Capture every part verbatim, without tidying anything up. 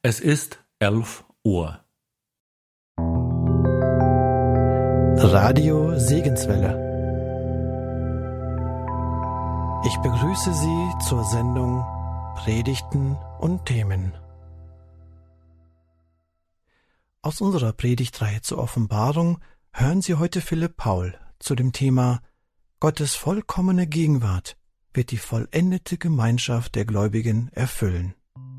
Es ist elf Uhr. Radio Segenswelle. Ich begrüße Sie zur Sendung Predigten und Themen. Aus unserer Predigtreihe zur Offenbarung hören Sie heute Philipp Paul zu dem Thema Gottes vollkommene Gegenwart wird die vollendete Gemeinschaft der Gläubigen erfüllen.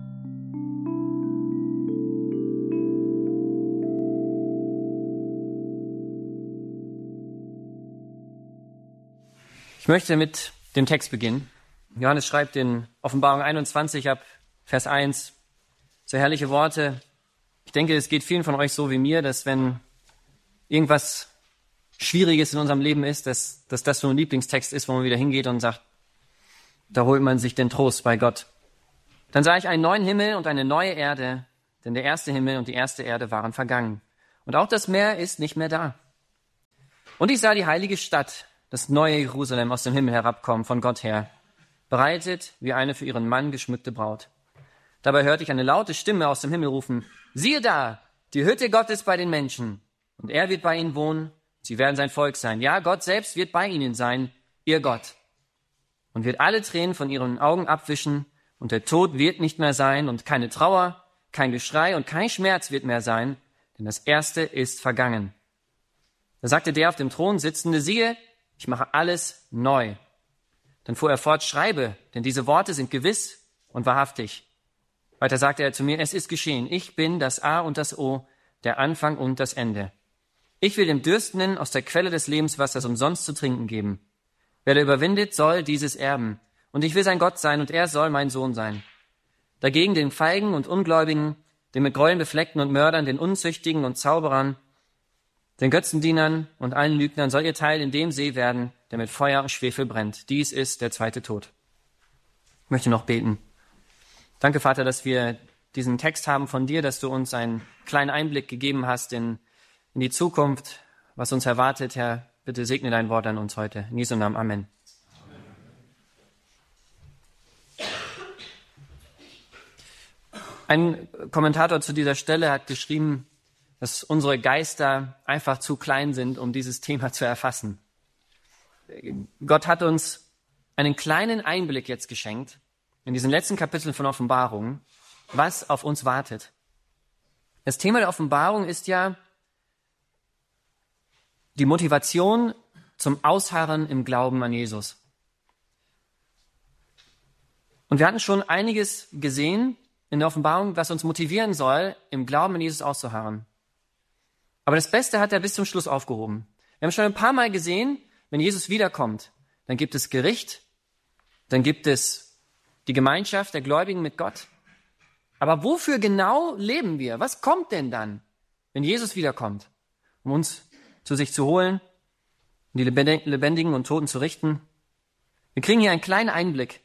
Ich möchte mit dem Text beginnen. Johannes schreibt in Offenbarung einundzwanzig ab Vers eins so herrliche Worte. Ich denke, es geht vielen von euch so wie mir, dass wenn irgendwas Schwieriges in unserem Leben ist, dass, dass das so ein Lieblingstext ist, wo man wieder hingeht und sagt, da holt man sich den Trost bei Gott. Dann sah ich einen neuen Himmel und eine neue Erde, denn der erste Himmel und die erste Erde waren vergangen. Und auch das Meer ist nicht mehr da. Und ich sah die heilige Stadt, das neue Jerusalem aus dem Himmel herabkommen von Gott her, bereitet wie eine für ihren Mann geschmückte Braut. Dabei hörte ich eine laute Stimme aus dem Himmel rufen, siehe da, die Hütte Gottes bei den Menschen, und er wird bei ihnen wohnen, sie werden sein Volk sein. Ja, Gott selbst wird bei ihnen sein, ihr Gott, und wird alle Tränen von ihren Augen abwischen, und der Tod wird nicht mehr sein, und keine Trauer, kein Geschrei und kein Schmerz wird mehr sein, denn das Erste ist vergangen. Da sagte der auf dem Thron sitzende, siehe, ich mache alles neu. Dann fuhr er fort, schreibe, denn diese Worte sind gewiss und wahrhaftig. Weiter sagte er zu mir, es ist geschehen, ich bin das A und das O, der Anfang und das Ende. Ich will dem Dürstenden aus der Quelle des Lebenswassers umsonst zu trinken geben. Wer da überwindet, soll dieses erben. Und ich will sein Gott sein und er soll mein Sohn sein. Dagegen den Feigen und Ungläubigen, den mit Gräueln befleckten und Mördern, den Unzüchtigen und Zauberern, den Götzendienern und allen Lügnern soll ihr Teil in dem See werden, der mit Feuer und Schwefel brennt. Dies ist der zweite Tod. Ich möchte noch beten. Danke, Vater, dass wir diesen Text haben von dir, dass du uns einen kleinen Einblick gegeben hast in, in die Zukunft, was uns erwartet. Herr, bitte segne dein Wort an uns heute. In Jesu Namen, Amen. Ein Kommentator zu dieser Stelle hat geschrieben, dass unsere Geister einfach zu klein sind, um dieses Thema zu erfassen. Gott hat uns einen kleinen Einblick jetzt geschenkt, in diesen letzten Kapiteln von Offenbarung, was auf uns wartet. Das Thema der Offenbarung ist ja die Motivation zum Ausharren im Glauben an Jesus. Und wir hatten schon einiges gesehen in der Offenbarung, was uns motivieren soll, im Glauben an Jesus auszuharren. Aber das Beste hat er bis zum Schluss aufgehoben. Wir haben schon ein paar Mal gesehen, wenn Jesus wiederkommt, dann gibt es Gericht, dann gibt es die Gemeinschaft der Gläubigen mit Gott. Aber wofür genau leben wir? Was kommt denn dann, wenn Jesus wiederkommt, um uns zu sich zu holen, um die Lebendigen und Toten zu richten? Wir kriegen hier einen kleinen Einblick.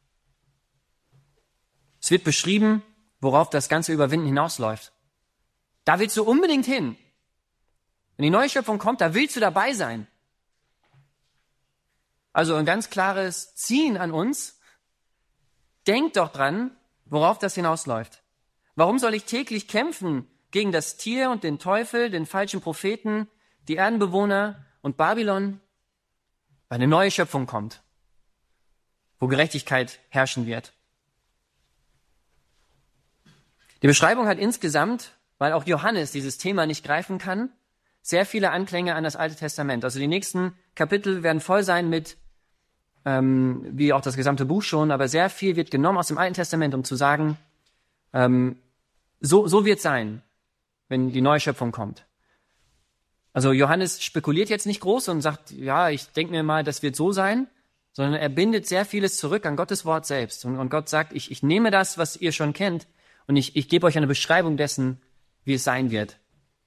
Es wird beschrieben, worauf das ganze Überwinden hinausläuft. Da willst du unbedingt hin. Wenn die neue Schöpfung kommt, da willst du dabei sein. Also ein ganz klares Ziehen an uns. Denk doch dran, worauf das hinausläuft. Warum soll ich täglich kämpfen gegen das Tier und den Teufel, den falschen Propheten, die Erdenbewohner und Babylon? Weil eine neue Schöpfung kommt, wo Gerechtigkeit herrschen wird. Die Beschreibung hat insgesamt, weil auch Johannes dieses Thema nicht greifen kann, sehr viele Anklänge an das Alte Testament. Also die nächsten Kapitel werden voll sein mit, ähm, wie auch das gesamte Buch schon, aber sehr viel wird genommen aus dem Alten Testament, um zu sagen, ähm, so, so wird es sein, wenn die neue Schöpfung kommt. Also Johannes spekuliert jetzt nicht groß und sagt, ja, ich denke mir mal, das wird so sein, sondern er bindet sehr vieles zurück an Gottes Wort selbst. Und, und Gott sagt, ich, ich nehme das, was ihr schon kennt, und ich, ich gebe euch eine Beschreibung dessen, wie es sein wird.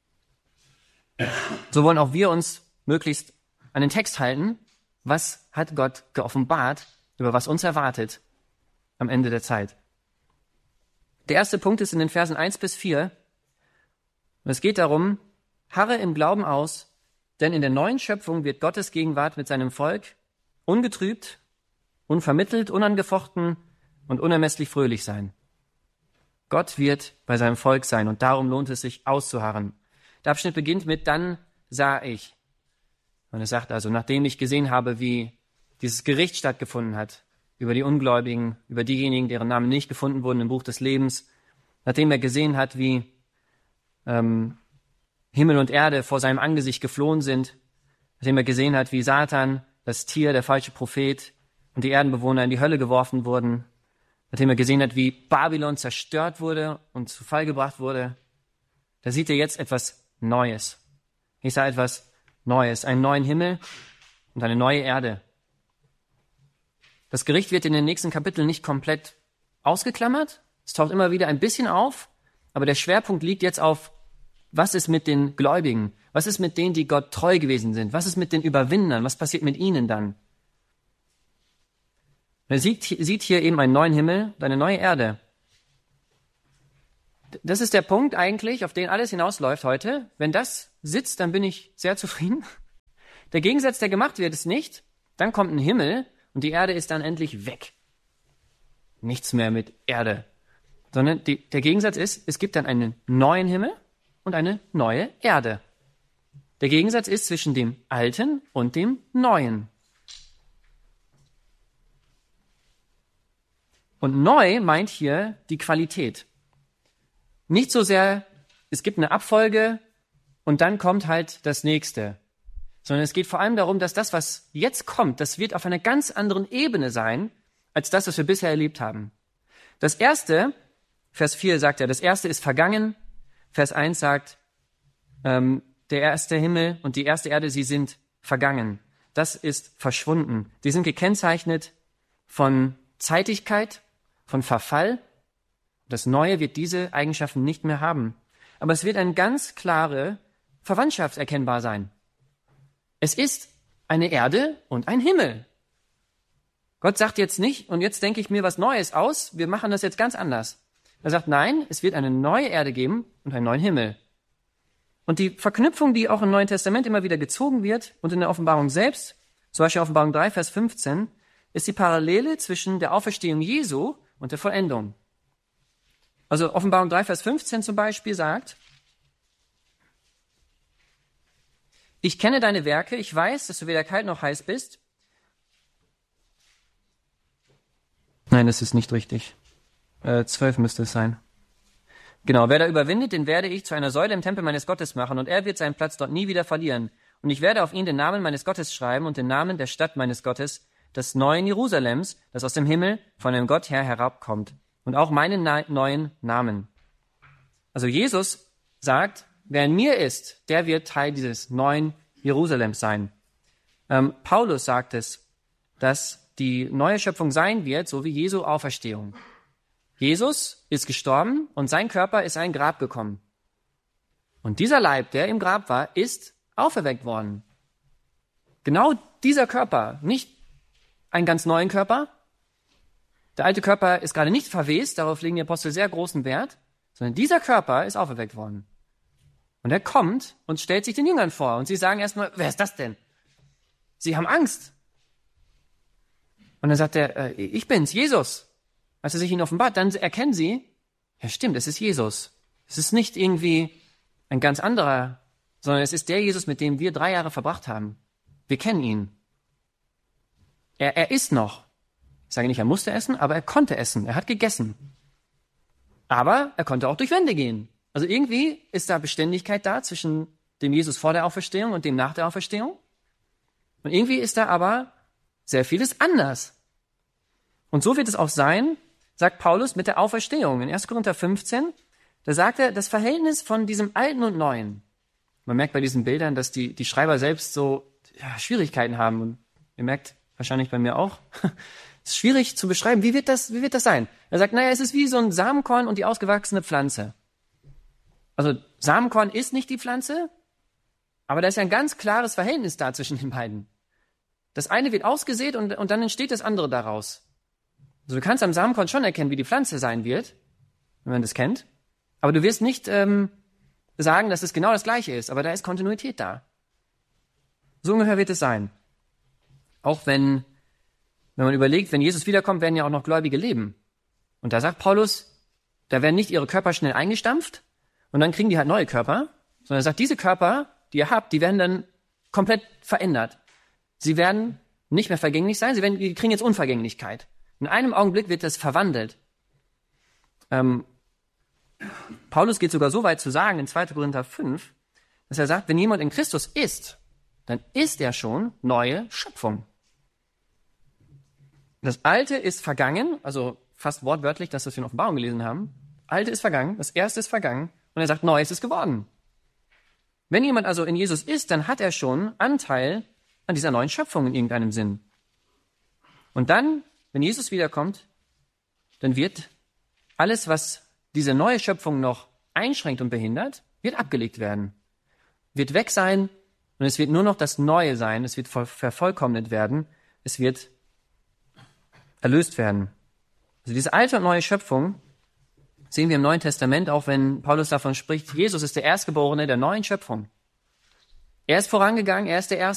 So wollen auch wir uns möglichst an den Text halten. Was hat Gott geoffenbart, über was uns erwartet am Ende der Zeit? Der erste Punkt ist in den Versen eins bis vier. Und es geht darum, harre im Glauben aus, denn in der neuen Schöpfung wird Gottes Gegenwart mit seinem Volk ungetrübt, unvermittelt, unangefochten und unermesslich fröhlich sein. Gott wird bei seinem Volk sein und darum lohnt es sich auszuharren. Der Abschnitt beginnt mit dann sah ich. Und es sagt also, nachdem ich gesehen habe, wie dieses Gericht stattgefunden hat, über die Ungläubigen, über diejenigen, deren Namen nicht gefunden wurden im Buch des Lebens, nachdem er gesehen hat, wie ähm, Himmel und Erde vor seinem Angesicht geflohen sind, nachdem er gesehen hat, wie Satan, das Tier, der falsche Prophet und die Erdenbewohner in die Hölle geworfen wurden, nachdem er gesehen hat, wie Babylon zerstört wurde und zu Fall gebracht wurde, da sieht er jetzt etwas Neues. Ich sah etwas Neues, einen neuen Himmel und eine neue Erde. Das Gericht wird in den nächsten Kapiteln nicht komplett ausgeklammert. Es taucht immer wieder ein bisschen auf, aber der Schwerpunkt liegt jetzt auf, was ist mit den Gläubigen? Was ist mit denen, die Gott treu gewesen sind? Was ist mit den Überwindern? Was passiert mit ihnen dann? Er sieht, sieht hier eben einen neuen Himmel und eine neue Erde. Das ist der Punkt eigentlich, auf den alles hinausläuft heute. Wenn das sitzt, dann bin ich sehr zufrieden. Der Gegensatz, der gemacht wird, ist nicht, dann kommt ein Himmel und die Erde ist dann endlich weg. Nichts mehr mit Erde. Sondern die, der Gegensatz ist, es gibt dann einen neuen Himmel und eine neue Erde. Der Gegensatz ist zwischen dem Alten und dem Neuen. Und neu meint hier die Qualität. Nicht so sehr, es gibt eine Abfolge und dann kommt halt das Nächste. Sondern es geht vor allem darum, dass das, was jetzt kommt, das wird auf einer ganz anderen Ebene sein, als das, was wir bisher erlebt haben. Das Erste, Vers vier sagt er, das Erste ist vergangen. Vers eins sagt, ähm, der erste Himmel und die erste Erde, sie sind vergangen. Das ist verschwunden. Sie sind gekennzeichnet von Zeitigkeit, von Verfall. Das Neue wird diese Eigenschaften nicht mehr haben. Aber es wird eine ganz klare Verwandtschaft erkennbar sein. Es ist eine Erde und ein Himmel. Gott sagt jetzt nicht, und jetzt denke ich mir was Neues aus, wir machen das jetzt ganz anders. Er sagt, nein, es wird eine neue Erde geben und einen neuen Himmel. Und die Verknüpfung, die auch im Neuen Testament immer wieder gezogen wird und in der Offenbarung selbst, zum Beispiel Offenbarung drei, Vers fünfzehn, ist die Parallele zwischen der Auferstehung Jesu und der Vollendung. Also Offenbarung drei, Vers fünfzehn zum Beispiel sagt, ich kenne deine Werke, ich weiß, dass du weder kalt noch heiß bist. Nein, das ist nicht richtig. Äh, zwölf müsste es sein. Genau, wer da überwindet, den werde ich zu einer Säule im Tempel meines Gottes machen und er wird seinen Platz dort nie wieder verlieren. Und ich werde auf ihn den Namen meines Gottes schreiben und den Namen der Stadt meines Gottes, des neuen Jerusalems, das aus dem Himmel von dem Gott her herabkommt. Und auch meinen na- neuen Namen. Also Jesus sagt, wer in mir ist, der wird Teil dieses neuen Jerusalems sein. Ähm, Paulus sagt es, dass die neue Schöpfung sein wird, so wie Jesu Auferstehung. Jesus ist gestorben und sein Körper ist in ein Grab gekommen. Und dieser Leib, der im Grab war, ist auferweckt worden. Genau dieser Körper, nicht einen ganz neuen Körper. Der alte Körper ist gerade nicht verwest, darauf legen die Apostel sehr großen Wert, sondern dieser Körper ist auferweckt worden. Und er kommt und stellt sich den Jüngern vor. Und sie sagen erstmal, wer ist das denn? Sie haben Angst. Und dann sagt er, ich bin's, Jesus. Als er sich ihnen offenbart, dann erkennen sie, ja stimmt, es ist Jesus. Es ist nicht irgendwie ein ganz anderer, sondern es ist der Jesus, mit dem wir drei Jahre verbracht haben. Wir kennen ihn. Er, er isst noch. Ich sage nicht, er musste essen, aber er konnte essen. Er hat gegessen. Aber er konnte auch durch Wände gehen. Also irgendwie ist da Beständigkeit da zwischen dem Jesus vor der Auferstehung und dem nach der Auferstehung. Und irgendwie ist da aber sehr vieles anders. Und so wird es auch sein, sagt Paulus, mit der Auferstehung. In erster Korinther fünfzehn, da sagt er, das Verhältnis von diesem Alten und Neuen. Man merkt bei diesen Bildern, dass die, die Schreiber selbst so ja, Schwierigkeiten haben. Und ihr merkt wahrscheinlich bei mir auch, es ist schwierig zu beschreiben, wie wird das, wie wird das sein? Er sagt, naja, es ist wie so ein Samenkorn und die ausgewachsene Pflanze. Also Samenkorn ist nicht die Pflanze, aber da ist ja ein ganz klares Verhältnis da zwischen den beiden. Das eine wird ausgesät und, und dann entsteht das andere daraus. Also du kannst am Samenkorn schon erkennen, wie die Pflanze sein wird, wenn man das kennt, aber du wirst nicht ähm, sagen, dass es genau das Gleiche ist, aber da ist Kontinuität da. So ungefähr wird es sein. Auch wenn, wenn man überlegt, wenn Jesus wiederkommt, werden ja auch noch Gläubige leben. Und da sagt Paulus, da werden nicht ihre Körper schnell eingestampft und dann kriegen die halt neue Körper, sondern er sagt, diese Körper, die ihr habt, die werden dann komplett verändert. Sie werden nicht mehr vergänglich sein, sie werden, die kriegen jetzt Unvergänglichkeit. In einem Augenblick wird das verwandelt. Ähm, Paulus geht sogar so weit zu sagen, in zweiter Korinther fünf, dass er sagt, wenn jemand in Christus ist, dann ist er schon neue Schöpfung. Das Alte ist vergangen, also fast wortwörtlich, das, was wir in Offenbarung gelesen haben. Alte ist vergangen, das Erste ist vergangen und er sagt, Neues ist geworden. Wenn jemand also in Jesus ist, dann hat er schon Anteil an dieser neuen Schöpfung in irgendeinem Sinn. Und dann, wenn Jesus wiederkommt, dann wird alles, was diese neue Schöpfung noch einschränkt und behindert, wird abgelegt werden. Wird weg sein und es wird nur noch das Neue sein, es wird vervollkommnet werden, es wird erlöst werden. Also diese alte und neue Schöpfung sehen wir im Neuen Testament, auch wenn Paulus davon spricht, Jesus ist der Erstgeborene der neuen Schöpfung. Er ist vorangegangen, er ist der Erste.